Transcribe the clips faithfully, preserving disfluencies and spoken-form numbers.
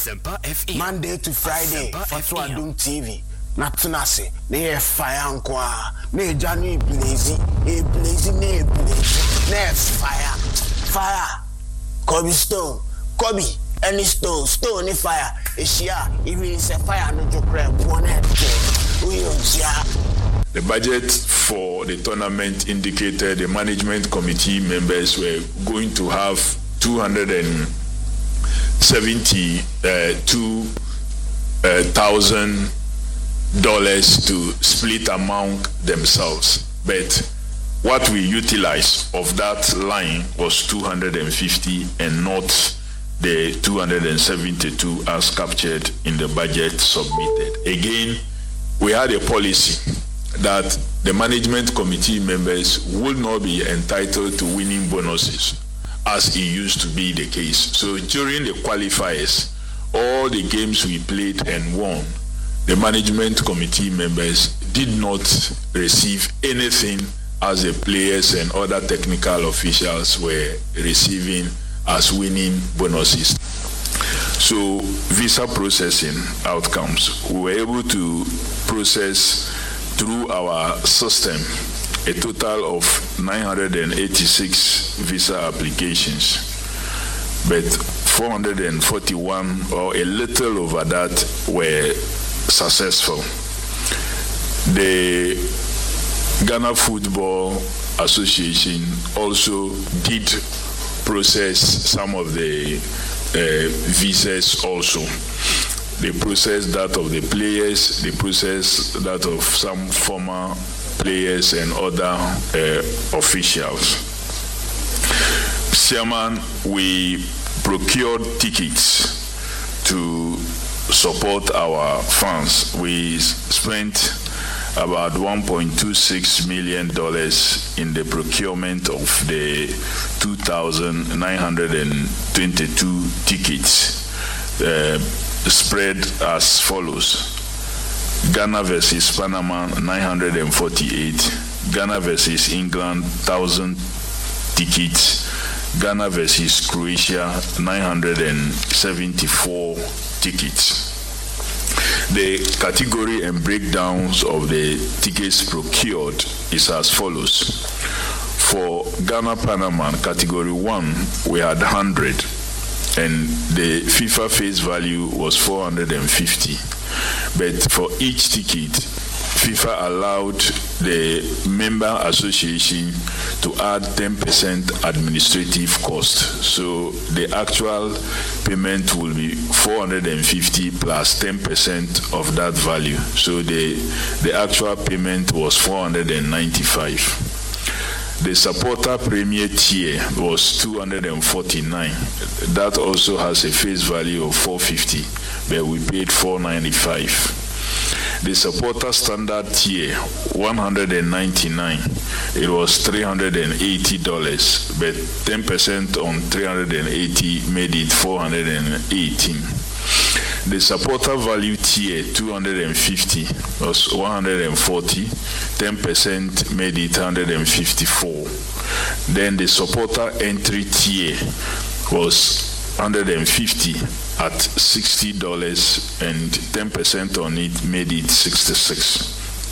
Asempa F M. Monday to Friday, Fatu Adum T V. Natunase, ne fire nkwa, ne Janu blazy, e blazy, ne blazy, ne fire, fire. Kobe Stone, Kobe, any stone, stone, if fire, Asia, even it's a fire, no joke, one head. The budget for the tournament indicated the management committee members were going to have two hundred seventy-two thousand dollars to split among themselves. But what we utilized of that line was two hundred fifty and not the two hundred seventy-two as captured in the budget submitted. Again, we had a policy that the management committee members would not be entitled to winning bonuses as it used to be the case. So during the qualifiers, all the games we played and won, the management committee members did not receive anything as the players and other technical officials were receiving as winning bonuses. So visa processing outcomes, we were able to process through our system a total of nine hundred eighty-six visa applications, but four hundred forty-one or a little over that were successful. The Ghana Football Association also did process some of the uh, visas also. They processed that of the players, they processed that of some former players and other uh, officials. Chairman, we procured tickets to support our fans. We spent about one point two six million dollars in the procurement of the two thousand nine hundred twenty-two tickets, uh, spread as follows. Ghana versus Panama, nine hundred forty-eight. Ghana versus England, one thousand tickets. Ghana versus Croatia, nine hundred seventy-four tickets. The category and breakdowns of the tickets procured is as follows. For Ghana Panama category one, we had one hundred, and the FIFA face value was four hundred fifty. But for each ticket, FIFA allowed the member association to add ten percent administrative cost. So the actual payment will be four hundred fifty plus ten percent of that value. So the, the actual payment was four hundred ninety-five. The supporter premier tier was two hundred forty-nine. That also has a face value of four hundred fifty, but we paid four hundred ninety-five. The supporter standard tier, one hundred ninety-nine. It was three hundred eighty dollars, but ten percent on three hundred eighty made it four hundred eighteen. The supporter value tier, two hundred fifty, was one hundred forty. ten percent made it one hundred fifty-four. Then the supporter entry tier was one hundred fifty at sixty dollars, and ten percent on it made it sixty-six.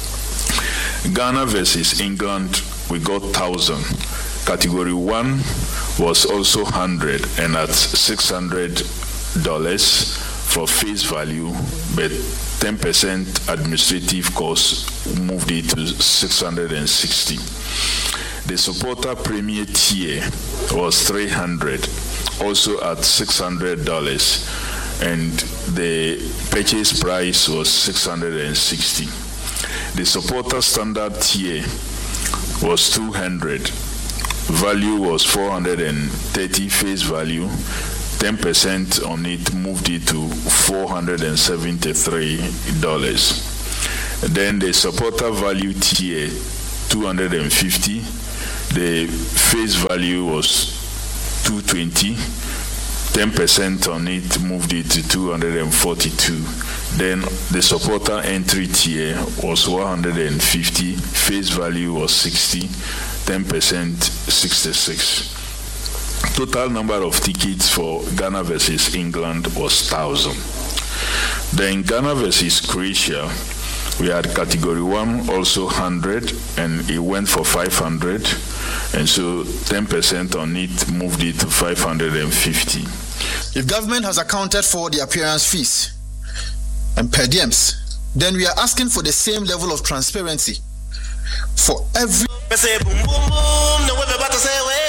Ghana versus England, we got one thousand. Category one was also one hundred, and at six hundred dollars for face value, but ten percent administrative costs moved it to six hundred sixty. The supporter premier tier was three hundred, also at six hundred dollars, and the purchase price was six hundred sixty. The supporter standard tier was two hundred. Value was four hundred thirty face value. ten percent on it moved it to four hundred seventy-three dollars. Then the supporter value tier, two hundred fifty. The face value was two hundred twenty. ten percent on it moved it to two hundred forty-two. Then the supporter entry tier was one hundred fifty. Face value was sixty. ten percent sixty-six. total number of tickets for Ghana versus England was one thousand. Then Ghana versus Croatia, we had category one also one hundred, and it went for five hundred, and so ten percent on it moved it to five hundred fifty. If government has accounted for the appearance fees and per diems, then we are asking for the same level of transparency for every